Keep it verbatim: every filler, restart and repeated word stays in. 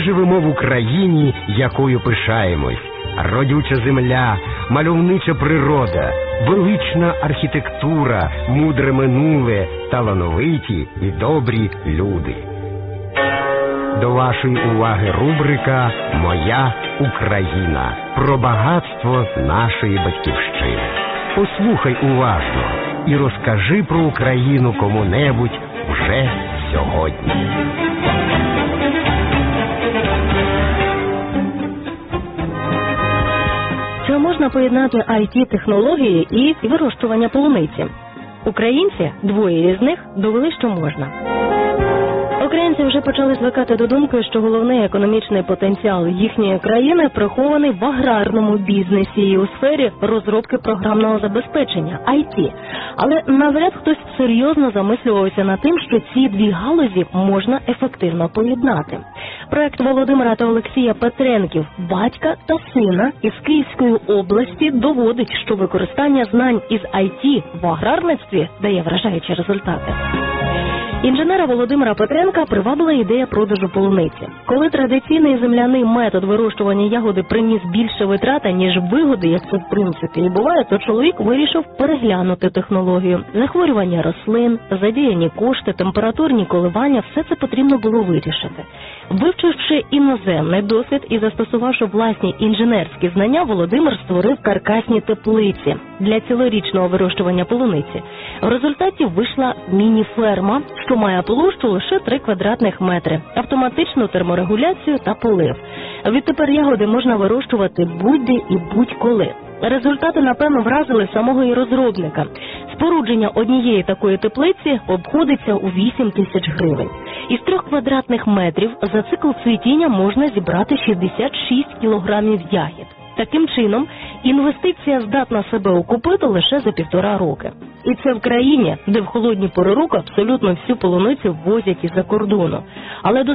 живемо в Україні, якою пишаємось. Родюча земля, мальовнича природа, велична архітектура, мудре минуле, талановиті і добрі люди. До вашої уваги рубрика «Моя Україна» про багатство нашої батьківщини. Послухай уважно і розкажи про Україну кому-небудь вже сьогодні. Чи можна поєднати ай ті-технології і вирощування полуниці? Українці, двоє із них, довели, що можна. Українці вже почали звикати до думки, що головний економічний потенціал їхньої країни прихований в аграрному бізнесі і у сфері розробки програмного забезпечення – ай ті. Але навряд хтось серйозно замислювався над тим, що ці дві галузі можна ефективно поєднати. Проект Володимира та Олексія Петренків, батька та сина із Київської області, доводить, що використання знань із ай ті в аграрництві дає вражаючі результати. Інженера Володимира Петренка привабила ідея продажу полуниці. Коли традиційний земляний метод вирощування ягоди приніс більше витрат, ніж вигоди, як це в принципі і буває, то чоловік вирішив переглянути технологію. Захворювання рослин, задіяні кошти, температурні коливання – все це потрібно було вирішити. Вивчивши іноземний досвід і застосувавши власні інженерські знання, Володимир створив каркасні теплиці для цілорічного вирощування полуниці. В результаті вийшла міні-ферма, що має площу лише три квадратних метри, автоматичну терморегуляцію та полив. Відтепер ягоди можна вирощувати будь-де і будь-коли. Результати, напевно, вразили самого і розробника. Спорудження однієї такої теплиці обходиться у вісім тисяч гривень. Із трьох квадратних метрів за цикл цвітіння можна зібрати шістдесят шість кілограмів ягід. Таким чином, інвестиція здатна себе окупити лише за півтора роки. І це в країні, де в холодні пори року абсолютно всю полуницю ввозять із-за кордону. Але до